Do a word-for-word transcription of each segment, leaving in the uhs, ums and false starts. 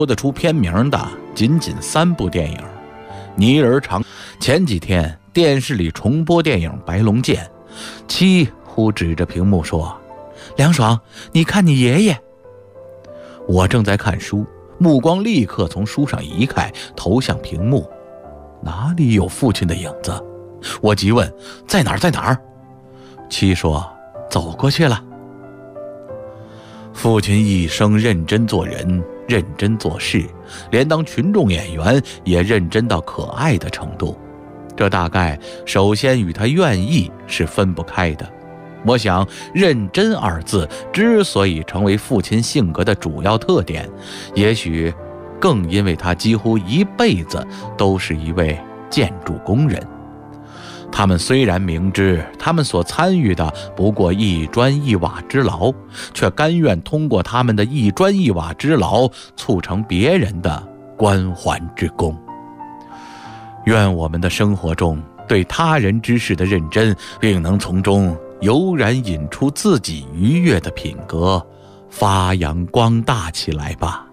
说得出片名的仅仅三部电影。尼尔长前几天电视里重播电影《白龙剑》，七忽指着屏幕说：“梁爽，你看你爷爷。”我正在看书，目光立刻从书上移开，投向屏幕，哪里有父亲的影子？我急问：“在哪儿？在哪儿？”七说：“走过去了。”父亲一生认真做人，认真做事，连当群众演员也认真到可爱的程度。这大概首先与他愿意是分不开的。我想认真二字之所以成为父亲性格的主要特点，也许更因为他几乎一辈子都是一位建筑工人。他们虽然明知他们所参与的不过一砖一瓦之劳，却甘愿通过他们的一砖一瓦之劳促成别人的关环之功。愿我们的生活中对他人之事的认真，并能从中油然引出自己愉悦的品格，发扬光大起来吧。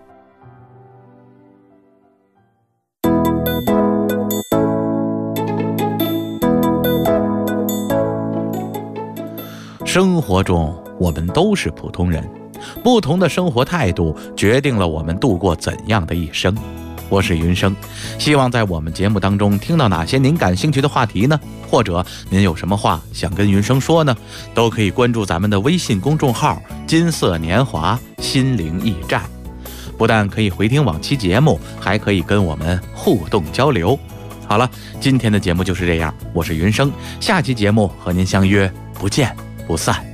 生活中我们都是普通人，不同的生活态度决定了我们度过怎样的一生。我是云生，希望在我们节目当中听到哪些您感兴趣的话题呢？或者您有什么话想跟云生说呢？都可以关注咱们的微信公众号金色年华心灵驿站，不但可以回听往期节目，还可以跟我们互动交流。好了，今天的节目就是这样，我是云生，下期节目和您相约不见不散。